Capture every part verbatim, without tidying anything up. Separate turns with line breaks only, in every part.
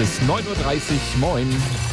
ist neun Uhr dreißig. Moin.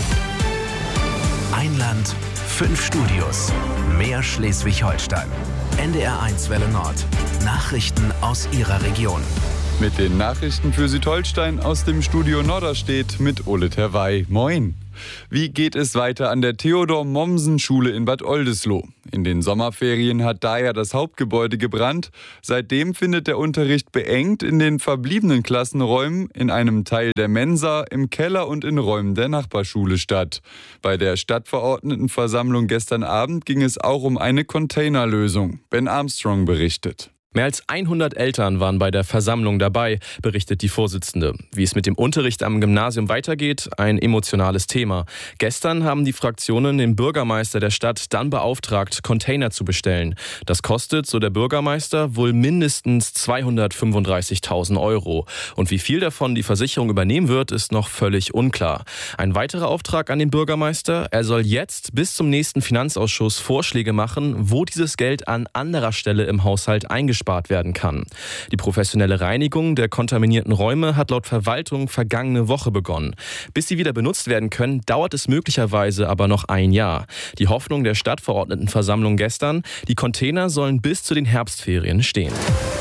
Ein Land, fünf Studios. Mehr Schleswig-Holstein. N D R eins Welle Nord. Nachrichten aus Ihrer Region.
Mit den Nachrichten für Südholstein aus dem Studio Norderstedt mit Ole Terwey. Moin. Wie geht es weiter an der Theodor-Mommsen-Schule in Bad Oldesloe? In den Sommerferien hat da ja das Hauptgebäude gebrannt. Seitdem findet der Unterricht beengt in den verbliebenen Klassenräumen, in einem Teil der Mensa, im Keller und in Räumen der Nachbarschule statt. Bei der Stadtverordnetenversammlung gestern Abend ging es auch um eine Containerlösung. Ben Armstrong berichtet.
Mehr als hundert Eltern waren bei der Versammlung dabei, berichtet die Vorsitzende. Wie es mit dem Unterricht am Gymnasium weitergeht, ein emotionales Thema. Gestern haben die Fraktionen den Bürgermeister der Stadt dann beauftragt, Container zu bestellen. Das kostet, so der Bürgermeister, wohl mindestens zweihundertfünfunddreißigtausend Euro. Und wie viel davon die Versicherung übernehmen wird, ist noch völlig unklar. Ein weiterer Auftrag an den Bürgermeister: Er soll jetzt bis zum nächsten Finanzausschuss Vorschläge machen, wo dieses Geld an anderer Stelle im Haushalt eingespart werden kann. Die professionelle Reinigung der kontaminierten Räume hat laut Verwaltung vergangene Woche begonnen. Bis sie wieder benutzt werden können, dauert es möglicherweise aber noch ein Jahr. Die Hoffnung der Stadtverordnetenversammlung gestern: Die Container sollen bis zu den Herbstferien stehen.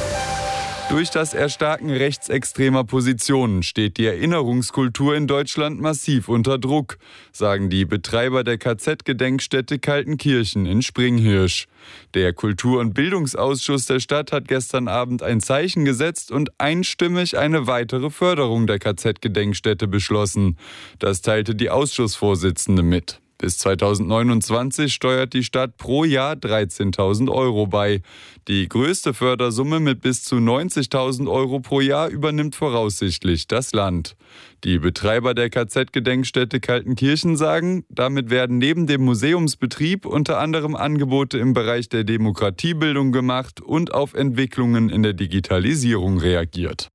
Durch das Erstarken rechtsextremer Positionen steht die Erinnerungskultur in Deutschland massiv unter Druck, sagen die Betreiber der K Z-Gedenkstätte Kaltenkirchen in Springhirsch. Der Kultur- und Bildungsausschuss der Stadt hat gestern Abend ein Zeichen gesetzt und einstimmig eine weitere Förderung der K Z-Gedenkstätte beschlossen. Das teilte die Ausschussvorsitzende mit. Bis zweitausendneunundzwanzig steuert die Stadt pro Jahr dreizehntausend Euro bei. Die größte Fördersumme mit bis zu neunzigtausend Euro pro Jahr übernimmt voraussichtlich das Land. Die Betreiber der K Z-Gedenkstätte Kaltenkirchen sagen, damit werden neben dem Museumsbetrieb unter anderem Angebote im Bereich der Demokratiebildung gemacht und auf Entwicklungen in der Digitalisierung reagiert.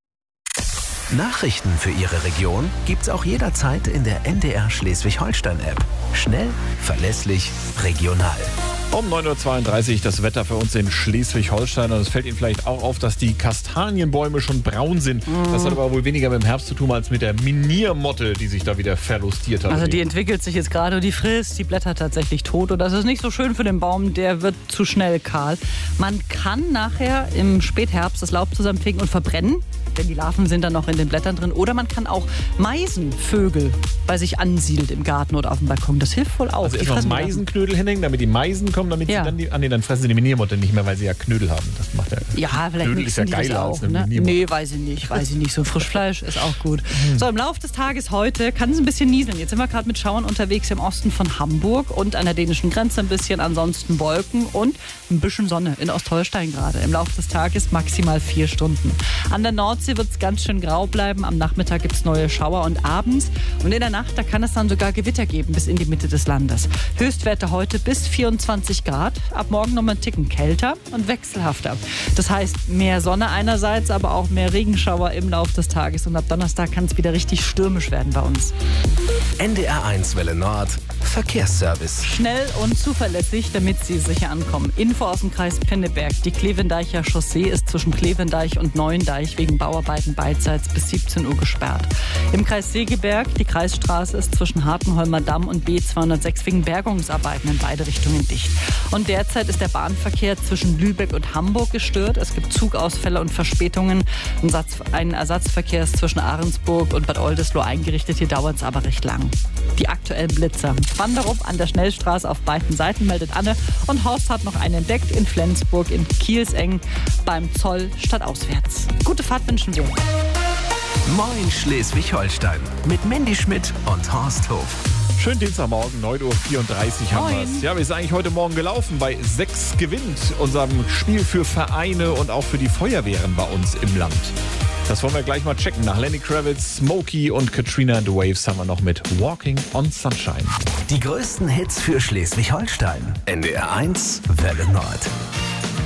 Nachrichten für Ihre Region gibt's auch jederzeit in der N D R Schleswig-Holstein-App. Schnell, verlässlich, regional.
Um neun Uhr zweiunddreißig das Wetter für uns in Schleswig-Holstein. Und es fällt Ihnen vielleicht auch auf, dass die Kastanienbäume schon braun sind. Mm. Das hat aber wohl weniger mit dem Herbst zu tun als mit der Miniermotte, die sich da wieder verlustiert hat.
Also die entwickelt sich jetzt gerade und die frisst die Blätter tatsächlich tot. Und das ist nicht so schön für den Baum, der wird zu schnell kahl. Man kann nachher im Spätherbst das Laub zusammenfegen und verbrennen, denn die Larven sind dann noch in den Blättern drin. Oder man kann auch Meisenvögel bei sich ansiedeln im Garten oder auf dem Balkon. Das hilft wohl auch.
Also erstmal Meisenknödel hinhängen, damit die Meisen kommen, damit ja. sie dann die, ah nee, dann fressen sie die Miniermotte nicht mehr, weil sie ja Knödel haben. Das macht ja,
ja vielleicht
Knödel ist ja geiler als eine
ne?
Miniermotte.
Nee, weiß ich nicht, weiß ich nicht. So Frischfleisch ist auch gut. So, im Laufe des Tages heute kann es ein bisschen nieseln. Jetzt sind wir gerade mit Schauern unterwegs im Osten von Hamburg und an der dänischen Grenze ein bisschen, ansonsten Wolken und ein bisschen Sonne in Ostholstein gerade. Im Laufe des Tages maximal vier Stunden. An der Nordsee wird es ganz schön grau bleiben. Am Nachmittag gibt es neue Schauer und abends und in der Nacht, da kann es dann sogar Gewitter geben bis in die Mitte des Landes. Höchstwerte heute bis vierundzwanzig Grad. Ab morgen noch mal einen Ticken kälter und wechselhafter. Das heißt mehr Sonne einerseits, aber auch mehr Regenschauer im Laufe des Tages. Und ab Donnerstag kann es wieder richtig stürmisch werden bei uns.
N D R eins Welle Nord, Verkehrsservice.
Schnell und zuverlässig, damit Sie sicher ankommen. Info aus dem Kreis Pinneberg. Die Klevendeicher Chaussee ist zwischen Klevendeich und Neuendeich wegen Bauarbeiten beidseits bis siebzehn Uhr gesperrt. Im Kreis Segeberg, die Kreisstraße ist zwischen Hartenholmer Damm und B zweihundertsechs wegen Bergungsarbeiten in beide Richtungen dicht. Und derzeit ist der Bahnverkehr zwischen Lübeck und Hamburg gestört. Es gibt Zugausfälle und Verspätungen. Ein, Satz, ein Ersatzverkehr ist zwischen Ahrensburg und Bad Oldesloe eingerichtet. Hier dauert es aber recht lang. Die aktuellen Blitzer. Wanderup an der Schnellstraße auf beiden Seiten meldet Anne. Und Horst hat noch einen entdeckt in Flensburg, in Kielseng beim Zoll stadtauswärts. Gute Fahrt wünschen wir.
Moin Schleswig-Holstein mit Mandy Schmidt und Horst Hof.
Schönen Dienstagmorgen, neun Uhr vierunddreißig haben wir es. Ja, wie ist eigentlich heute Morgen gelaufen? Bei sechs gewinnt, unserem Spiel für Vereine und auch für die Feuerwehren bei uns im Land. Das wollen wir gleich mal checken. Nach Lenny Kravitz, Smokey und Katrina and the Waves haben wir noch mit Walking on Sunshine.
Die größten Hits für Schleswig-Holstein. N D R eins Welle Nord.